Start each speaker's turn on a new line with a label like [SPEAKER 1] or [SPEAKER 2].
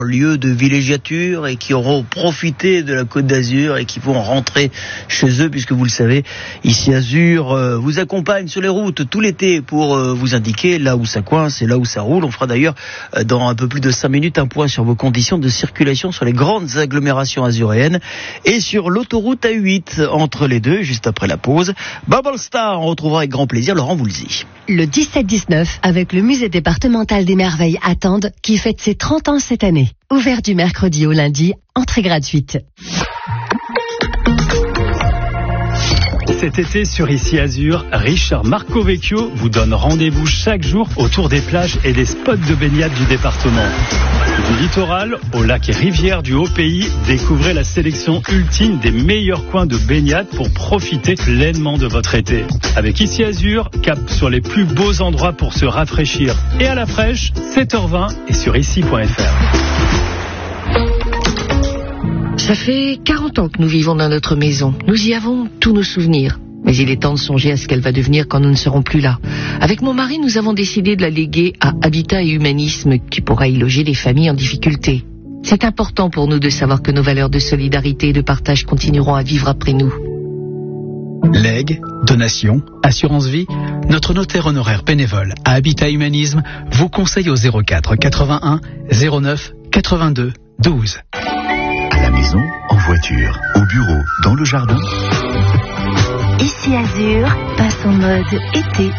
[SPEAKER 1] lieu de villégiature et qui auront profité de la Côte d'Azur et qui vont rentrer chez eux, puisque vous le savez, ici Azur vous accompagne sur les routes tout l'été pour vous indiquer là où ça coince et là où ça roule. On fera d'ailleurs dans un peu plus de 5 minutes un point sur vos conditions de circulation sur les grandes agglomérations azuréennes et sur l'autoroute A8 entre les deux, juste après la pause. Bubble Star, on retrouvera avec grand plaisir Laurent Voulzy.
[SPEAKER 2] Le 17-19 avec le musée départemental des merveilles à Tende qui fête ses 30 ans cette année. Ouvert du mercredi au lundi, entrée gratuite.
[SPEAKER 3] Cet été sur Ici Azur, Richard Marcovecchio vous donne rendez-vous chaque jour autour des plages et des spots de baignade du département. Du littoral au lac et rivières du Haut-Pays, découvrez la sélection ultime des meilleurs coins de baignade pour profiter pleinement de votre été. Avec Ici Azur, cap sur les plus beaux endroits pour se rafraîchir. Et à la fraîche, 7h20 et sur ici.fr.
[SPEAKER 4] Ça fait 40 ans que nous vivons dans notre maison. Nous y avons tous nos souvenirs. Mais il est temps de songer à ce qu'elle va devenir quand nous ne serons plus là. Avec mon mari, nous avons décidé de la léguer à Habitat et Humanisme, qui pourra y loger des familles en difficulté. C'est important pour nous de savoir que nos valeurs de solidarité et de partage continueront à vivre après nous.
[SPEAKER 5] Legs, donations, assurance vie, notre notaire honoraire bénévole à Habitat Humanisme vous conseille au 04 81 09 82 12.
[SPEAKER 6] À la maison, en voiture, au bureau, dans le jardin.
[SPEAKER 2] Ici Azur passe en mode été.